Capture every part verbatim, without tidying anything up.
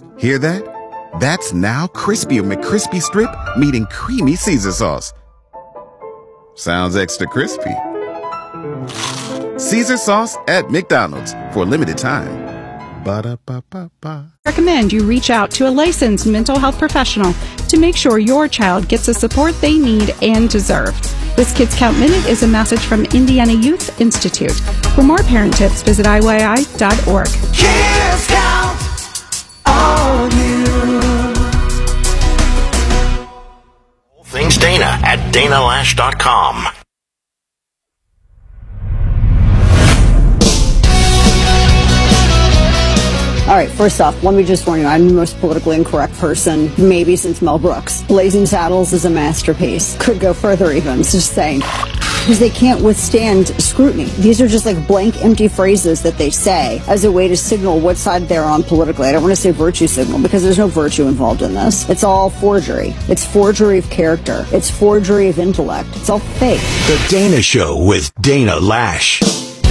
Hear that? That's now crispy McCrispy Strip meeting creamy Caesar sauce. Sounds extra crispy. Caesar sauce at McDonald's for a limited time. Ba-da-ba-ba-ba. Recommend you reach out to a licensed mental health professional to make sure your child gets the support they need and deserve. This Kids Count Minute is a message from Indiana Youth Institute. For more parent tips, visit I Y I dot org. Kids Count on you. All things Dana at Dana Lash dot com. All right, first off, let me just warn you, I'm the most politically incorrect person, maybe since Mel Brooks. Blazing Saddles is a masterpiece. Could go further even, it's just saying. Because they can't withstand scrutiny. These are just like blank, empty phrases that they say as a way to signal what side they're on politically. I don't want to say virtue signal because there's no virtue involved in this. It's all forgery. It's forgery of character. It's forgery of intellect. It's all fake. The Dana Show with Dana Lash.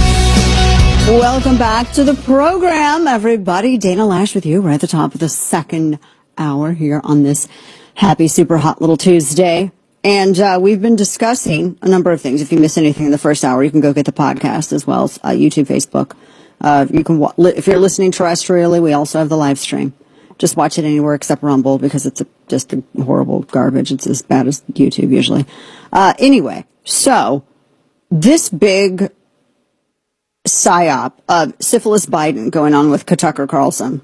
Welcome back to the program, everybody. Dana Lash with you. We're at the top of the second hour here on this happy, super hot little Tuesday. And uh, we've been discussing a number of things. If you miss anything in the first hour, you can go get the podcast as well as uh, YouTube, Facebook. Uh, you can, wa- if you're listening terrestrially, we also have the live stream. Just watch it anywhere except Rumble because it's a, just a horrible garbage. It's as bad as YouTube usually. Uh, anyway, so this big psyop of syphilis Biden going on with Tucker Carlson.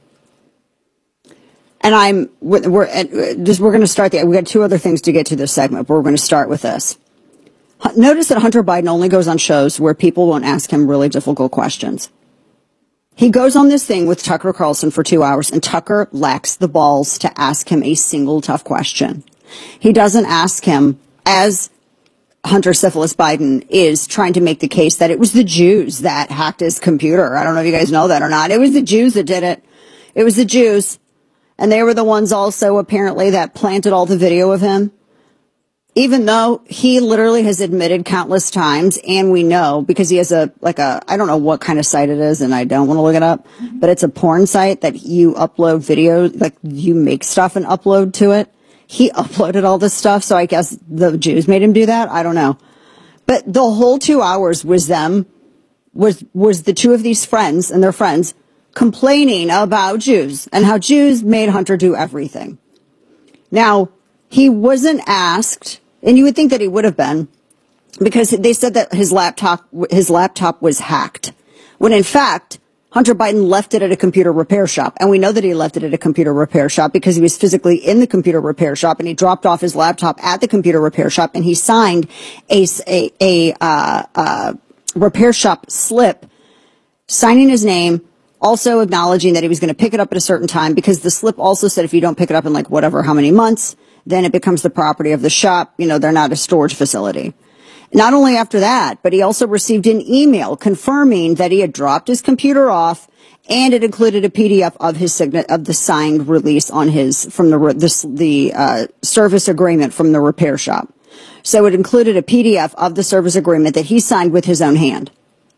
And I'm, we're, we're, just, we're going to start the, we got two other things to get to this segment, but we're going to start with this. Notice that Hunter Biden only goes on shows where people won't ask him really difficult questions. He goes on this thing with Tucker Carlson for two hours and Tucker lacks the balls to ask him a single tough question. He doesn't ask him, as Hunter Syphilis Biden is trying to make the case that it was the Jews that hacked his computer. I don't know if you guys know that or not. It was the Jews that did it. It was the Jews. And they were the ones also apparently that planted all the video of him. Even though he literally has admitted countless times, and we know because he has a, like a, I don't know what kind of site it is, and I don't want to look it up, but it's a porn site that you upload videos, like you make stuff and upload to it. He uploaded all this stuff, so I guess the Jews made him do that. I don't know. But the whole two hours was them, was, was the two of these friends and their friends complaining about Jews and how Jews made Hunter do everything. Now, he wasn't asked, and you would think that he would have been, because they said that his laptop, his laptop was hacked. When in fact, Hunter Biden left it at a computer repair shop. And we know that he left it at a computer repair shop because he was physically in the computer repair shop and he dropped off his laptop at the computer repair shop and he signed a, a, a, uh, uh, repair shop slip, signing his name, also acknowledging that he was going to pick it up at a certain time because the slip also said if you don't pick it up in like whatever, how many months, then it becomes the property of the shop. You know, they're not a storage facility. Not only after that, but he also received an email confirming that he had dropped his computer off, and it included a P D F of his sign of the signed release on his from the this, the uh, service agreement from the repair shop. So it included a P D F of the service agreement that he signed with his own hand.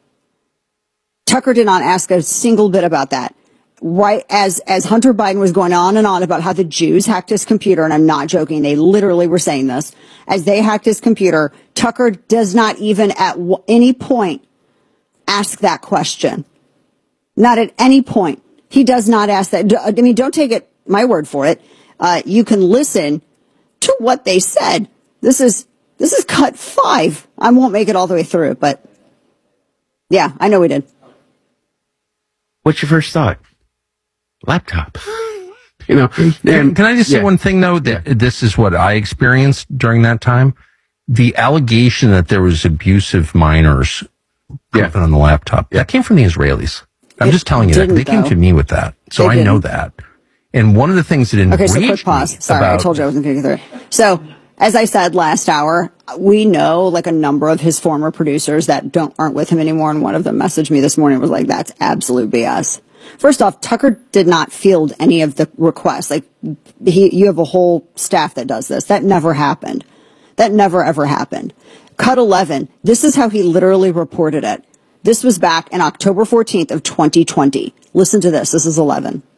Tucker did not ask a single bit about that. Right as as Hunter Biden was going on and on about how the Jews hacked his computer, and I'm not joking, they literally were saying this, as they hacked his computer, Tucker does not even at w- any point ask that question. Not at any point. He does not ask that. I mean, don't take it my word for it. Uh, you can listen to what they said. This is this is cut five. I won't make it all the way through, but yeah, I know we did. What's your first thought? Laptop. You know, and, can I just say yeah. one thing though? That this is what I experienced during that time. The allegation that there was abusive minors yeah. on the laptop, yeah. that came from the Israelis. I'm it just telling you that. They though. came to me with that. So they I didn't. know that. And one of the things that enraged Okay, so quick pause. Sorry, about, I told you I wasn't going to get through. So, as I said last hour, we know like a number of his former producers that don't aren't with him anymore, and one of them messaged me this morning and was like, that's absolute B S. First off, Tucker did not field any of the requests. Like, he, you have a whole staff that does this. That never happened. That never, ever happened. Cut eleven. This is how he literally reported it. This was back in October fourteenth of twenty twenty. Listen to this. This is eleven.